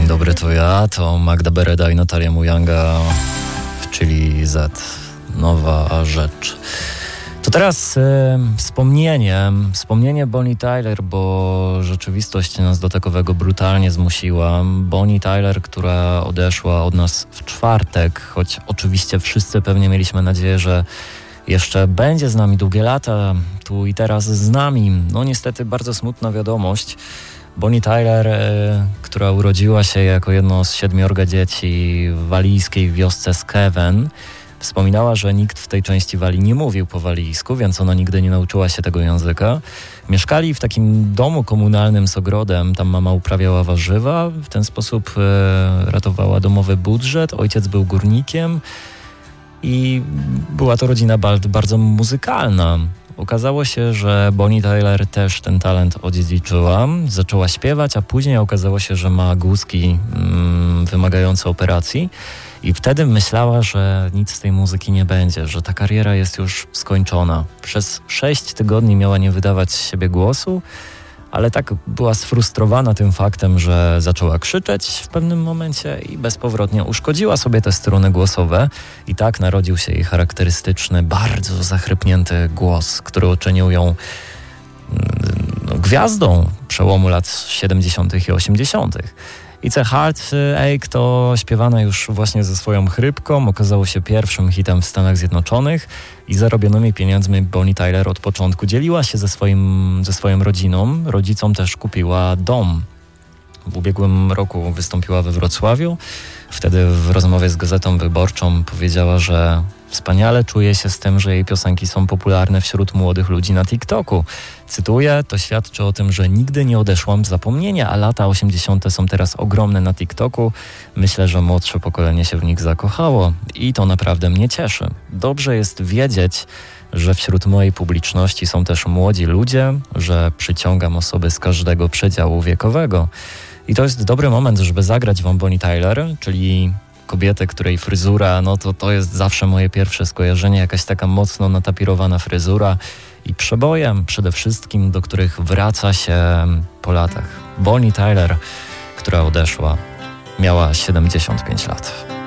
dobry, to ja, to Magda Bereda i Natalia Mujanga w Chili Z. Nowa rzecz. To teraz wspomnienie Bonnie Tyler, bo rzeczywistość nas do takowego brutalnie zmusiła. Bonnie Tyler, która odeszła od nas w czwartek, choć oczywiście wszyscy pewnie mieliśmy nadzieję, że jeszcze będzie z nami długie lata, tu i teraz z nami. No niestety bardzo smutna wiadomość. Bonnie Tyler, która urodziła się jako jedno z 7 dzieci w walijskiej wiosce Skewen, wspominała, że nikt w tej części Walii nie mówił po walijsku, więc ona nigdy nie nauczyła się tego języka. Mieszkali w takim domu komunalnym z ogrodem, tam mama uprawiała warzywa, w ten sposób ratowała domowy budżet. Ojciec był górnikiem i była to rodzina bardzo muzykalna. Okazało się, że Bonnie Tyler też ten talent odziedziczyła, zaczęła śpiewać, a później okazało się, że ma guzki wymagające operacji i wtedy myślała, że nic z tej muzyki nie będzie, że ta kariera jest już skończona. Przez 6 tygodni miała nie wydawać z siebie głosu, ale tak była sfrustrowana tym faktem, że zaczęła krzyczeć w pewnym momencie i bezpowrotnie uszkodziła sobie te struny głosowe i tak narodził się jej charakterystyczny, bardzo zachrypnięty głos, który uczynił ją gwiazdą przełomu lat 70. i 80. It's a Heartache to śpiewana już właśnie ze swoją chrypką, okazało się pierwszym hitem w Stanach Zjednoczonych i zarobionymi pieniędzmi Bonnie Tyler od początku dzieliła się ze swoją rodziną. Rodzicom też kupiła dom. W ubiegłym roku wystąpiła we Wrocławiu. Wtedy w rozmowie z Gazetą Wyborczą powiedziała, że wspaniale czuje się z tym, że jej piosenki są popularne wśród młodych ludzi na TikToku. Cytuję, to świadczy o tym, że nigdy nie odeszłam w zapomnienie, a lata 80. są teraz ogromne na TikToku. Myślę, że młodsze pokolenie się w nich zakochało i to naprawdę mnie cieszy. Dobrze jest wiedzieć, że wśród mojej publiczności są też młodzi ludzie, że przyciągam osoby z każdego przedziału wiekowego. I to jest dobry moment, żeby zagrać wam Bonnie Tyler, czyli kobietę, której fryzura, no to jest zawsze moje pierwsze skojarzenie, jakaś taka mocno natapirowana fryzura i przebojem przede wszystkim, do których wraca się po latach. Bonnie Tyler, która odeszła, miała 75 lat.